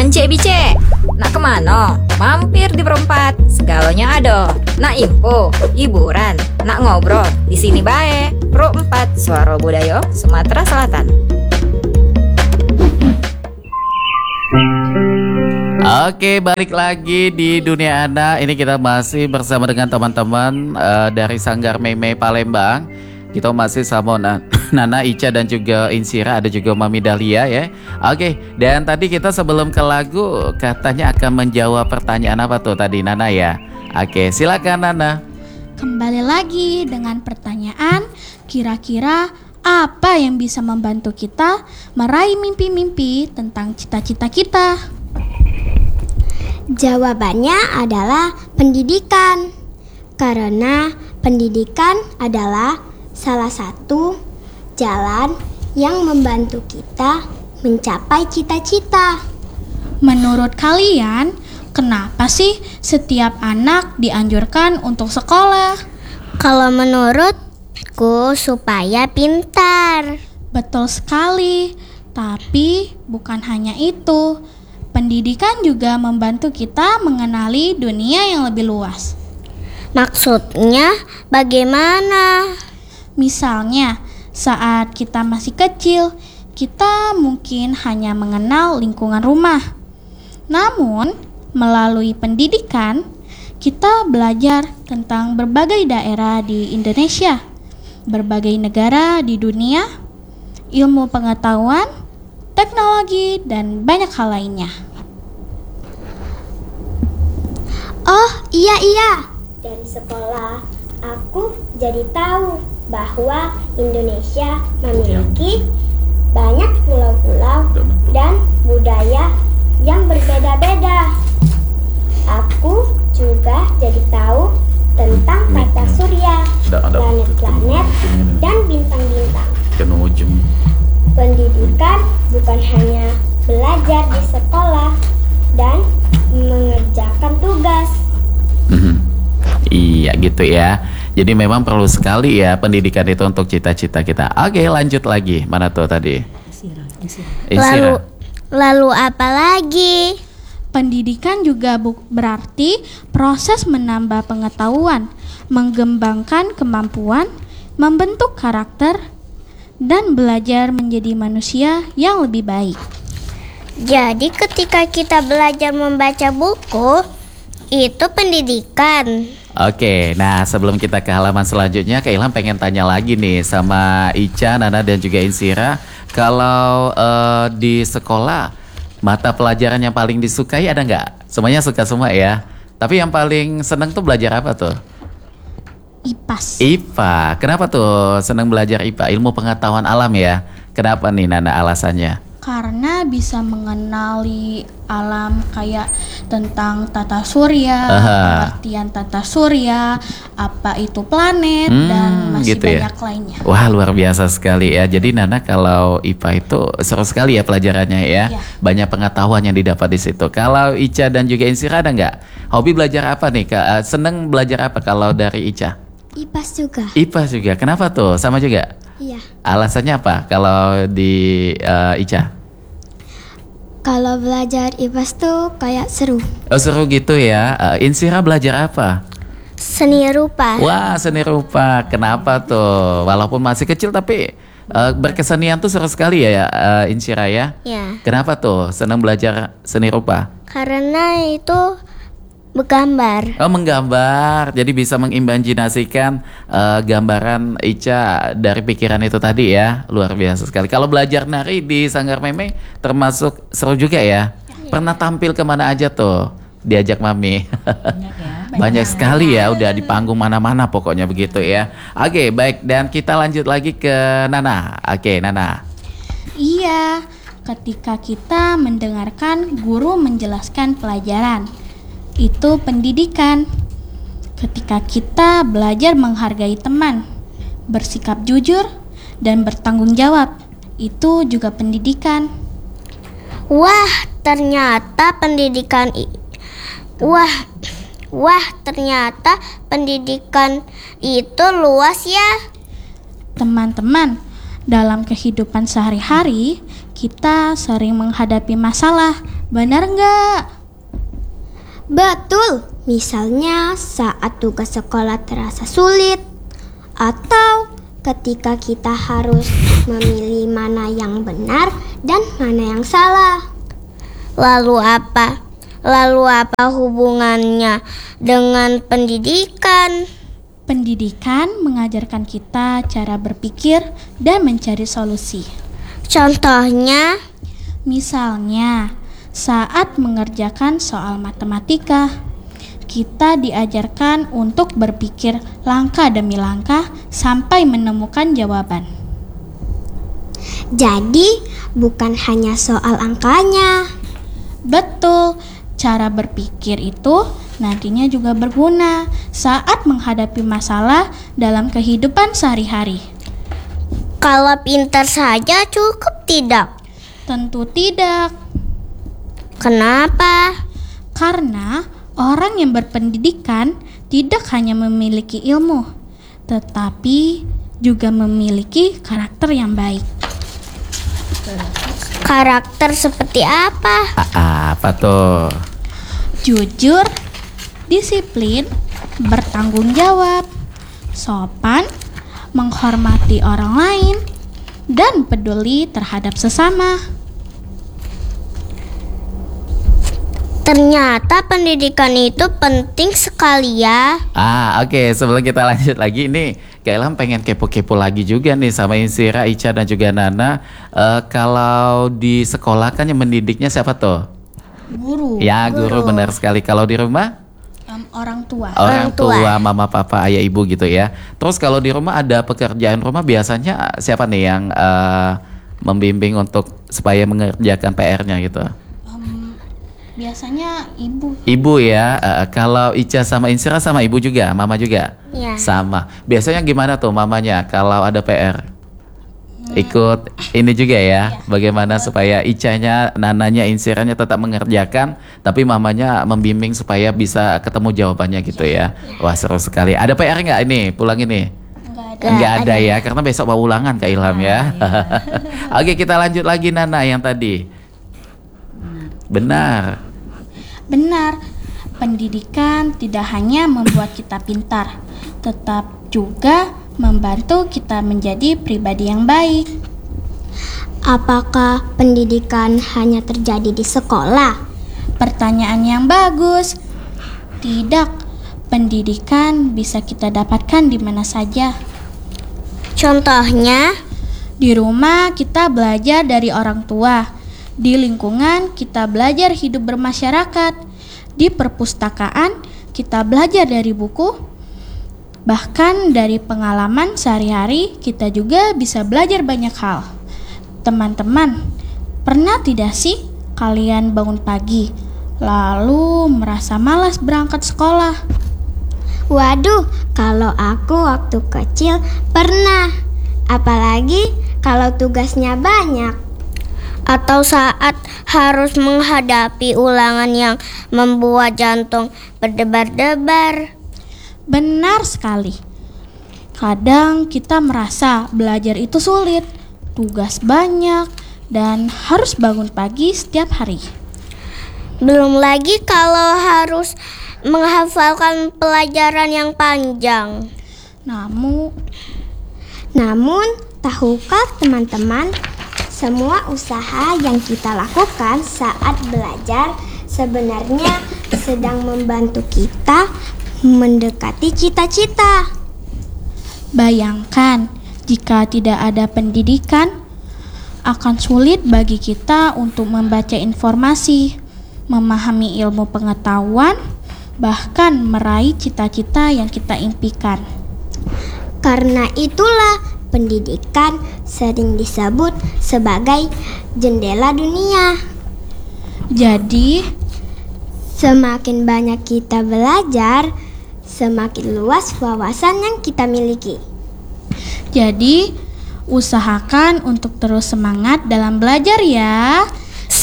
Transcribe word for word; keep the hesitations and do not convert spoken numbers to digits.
Ance bice, nak kemana? Mampir di perempat, segalanya ada. Nak info, hiburan, nak ngobrol, di sini bae. Pro empat, Suara Budaya, Sumatera Selatan. Oke, balik lagi di Dunia Anak. Ini kita masih bersama dengan teman-teman uh, dari Sanggar Meme Palembang. Kita masih sama Na- Nana, Ica dan juga Insira, ada juga Mami Dahlia ya. Oke, dan tadi kita sebelum ke lagu katanya akan menjawab pertanyaan apa tuh tadi Nana ya. Oke, silakan Nana. Kembali lagi dengan pertanyaan, kira-kira apa yang bisa membantu kita meraih mimpi-mimpi tentang cita-cita kita? Jawabannya adalah pendidikan. Karena pendidikan adalah salah satu jalan yang membantu kita mencapai cita-cita. Menurut kalian, kenapa sih setiap anak dianjurkan untuk sekolah? Kalau menurutku supaya pintar. Betul sekali, tapi bukan hanya itu. Pendidikan juga membantu kita mengenali dunia yang lebih luas. Maksudnya bagaimana? Misalnya, saat kita masih kecil, kita mungkin hanya mengenal lingkungan rumah. Namun, melalui pendidikan, kita belajar tentang berbagai daerah di Indonesia, berbagai negara di dunia, ilmu pengetahuan, teknologi, dan banyak hal lainnya. Oh iya iya, dari sekolah aku jadi tahu bahwa Indonesia memiliki banyak pulau-pulau dan budaya yang berbeda-beda. Aku juga jadi tahu tentang tata surya, planet-planet, dan bintang-bintang. Pendidikan bukan hanya belajar di sekolah dan mengerjakan tugas. Mhm. Iya gitu ya. Jadi memang perlu sekali ya pendidikan itu untuk cita-cita kita. Oke, lanjut lagi. Mana tuh tadi? Insira. Lalu, lalu apa lagi? Pendidikan juga bu- berarti proses menambah pengetahuan, mengembangkan kemampuan, membentuk karakter, dan belajar menjadi manusia yang lebih baik. Jadi ketika kita belajar membaca buku, itu pendidikan. Oke, nah sebelum kita ke halaman selanjutnya, Kak Ilham pengen tanya lagi nih sama Ica, Nana dan juga Insira. Kalau uh, di sekolah mata pelajaran yang paling disukai ada nggak? Semuanya suka semua ya. Tapi yang paling seneng tuh belajar apa tuh? I P A S. I P A. Kenapa tuh seneng belajar I P A? Ilmu pengetahuan alam ya. Kenapa nih Nana alasannya? Karena bisa mengenali alam kayak tentang tata surya, Aha. pengertian tata surya, apa itu planet, Hmm, dan masih gitu ya. banyak lainnya. Wah, luar biasa sekali ya. Jadi Nana kalau I P A itu seru sekali ya pelajarannya ya. Ya. Banyak pengetahuan yang didapat di situ. Kalau Ica dan juga Insira ada nggak? Hobi belajar apa nih Kak? Eh, Seneng belajar apa kalau dari Ica? I P A S juga. I P A juga. Kenapa tuh? Sama juga? Iya. Alasannya apa kalau di uh, Ica? Kalau belajar I P A S tuh kayak seru. Oh, seru gitu ya. Uh, Insira belajar apa? Seni rupa. Wah, seni rupa. Kenapa tuh? Walaupun masih kecil tapi uh, berkesenian tuh seru sekali ya, uh, Insira ya. Ya. Kenapa tuh senang belajar seni rupa? Karena itu bergambar. Oh, menggambar. Jadi bisa mengimajinasikan uh, gambaran Ica dari pikiran itu tadi ya. Luar biasa sekali. Kalau belajar nari di Sanggar Meme termasuk seru juga ya. Pernah tampil kemana aja tuh? Diajak Mami. Banyak ya. Banyak sekali ya, udah di panggung mana-mana pokoknya begitu ya. Oke, baik, dan kita lanjut lagi ke Nana. Oke, Nana. Iya, ketika kita mendengarkan guru menjelaskan pelajaran, itu pendidikan. Ketika kita belajar menghargai teman, bersikap jujur, dan bertanggung jawab, itu juga pendidikan. Wah, ternyata pendidikan i- Wah, wah ternyata pendidikan itu luas ya. Teman-teman, dalam kehidupan sehari-hari, kita sering menghadapi masalah. Benar nggak? Betul, misalnya saat tugas sekolah terasa sulit, atau ketika kita harus memilih mana yang benar dan mana yang salah. Lalu apa? Lalu apa hubungannya dengan pendidikan? Pendidikan mengajarkan kita cara berpikir dan mencari solusi. Contohnya, Misalnya, saat mengerjakan soal matematika, kita diajarkan untuk berpikir langkah demi langkah sampai menemukan jawaban. Jadi, bukan hanya soal angkanya. Betul, cara berpikir itu nantinya juga berguna saat menghadapi masalah dalam kehidupan sehari-hari. kalau pintar saja cukup tidak? Tentu tidak, Kenapa? karena orang yang berpendidikan tidak hanya memiliki ilmu, tetapi juga memiliki karakter yang baik. Karakter seperti apa? Ah, apa tuh? Jujur, disiplin, bertanggung jawab, sopan, menghormati orang lain, dan peduli terhadap sesama. Ternyata pendidikan itu penting sekali ya. Ah, oke. Sebelum kita lanjut lagi, ini Kak Ilham pengen kepo-kepo lagi juga nih sama Insira, Ica, dan juga Nana. Eh, kalau di sekolah kan yang mendidiknya siapa tuh? Guru, Ya, guru, benar sekali. Kalau di rumah? em, orang tua. Orang Orang tua. tua, mama, papa, ayah, ibu gitu ya. Terus kalau di rumah ada pekerjaan rumah, biasanya siapa nih yang eh, membimbing untuk supaya mengerjakan P R-nya gitu? Em, biasanya ibu. Ibu ya. Eh, kalau Ica sama Insira sama ibu juga, mama juga? Ya. Sama. Biasanya gimana tuh mamanya kalau ada P R? Ikut ini juga ya, bagaimana supaya Icanya, Nananya, Insiranya tetap mengerjakan, tapi mamanya membimbing supaya bisa ketemu jawabannya gitu ya. Wah, seru sekali. Ada P R nggak ini pulang ini? Enggak ada. Nggak ada ya, karena besok mau ulangan Kak Ilham ya. Oke, kita lanjut lagi Nana yang tadi. Benar. Benar, pendidikan tidak hanya membuat kita pintar, tetap juga membantu kita menjadi pribadi yang baik. Apakah pendidikan hanya terjadi di sekolah? Pertanyaan yang bagus. Tidak, pendidikan bisa kita dapatkan di mana saja. Contohnya, Di rumah kita belajar dari orang tua. Di lingkungan kita belajar hidup bermasyarakat. Di perpustakaan kita belajar dari buku. Bahkan dari pengalaman sehari-hari kita juga bisa belajar banyak hal. Teman-teman, pernah tidak sih kalian bangun pagi lalu merasa malas berangkat sekolah? Waduh, kalau aku waktu kecil pernah. Apalagi kalau tugasnya banyak. atau saat harus menghadapi ulangan yang membuat jantung berdebar-debar. Benar sekali. Kadang kita merasa belajar itu sulit, tugas banyak, dan harus bangun pagi setiap hari. Belum lagi kalau harus menghafalkan pelajaran yang panjang. Namun, Namun, tahukah teman-teman, semua usaha yang kita lakukan saat belajar sebenarnya sedang membantu kita mendekati cita-cita. bayangkan jika tidak ada pendidikan, akan sulit bagi kita untuk membaca informasi, memahami ilmu pengetahuan, bahkan meraih cita-cita yang kita impikan. Karena itulah pendidikan sering disebut sebagai jendela dunia. Jadi, Semakin banyak kita belajar, semakin luas wawasan yang kita miliki. jadi usahakan untuk terus semangat dalam belajar ya.